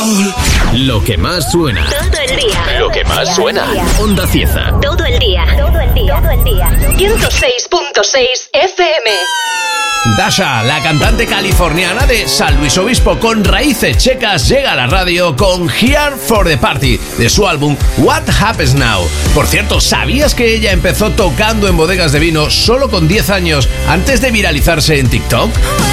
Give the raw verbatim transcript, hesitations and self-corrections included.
sol. Lo que más suena. Todo el día. Lo que más suena. Onda Cieza. Todo el día. Todo el día. Todo el día. ciento seis punto seis F M. Dasha, la cantante californiana de San Luis Obispo con raíces checas, llega a la radio con Here for the Party, de su álbum What Happens Now. Por cierto, ¿sabías que ella empezó tocando en bodegas de vino solo con diez años antes de viralizarse en TikTok?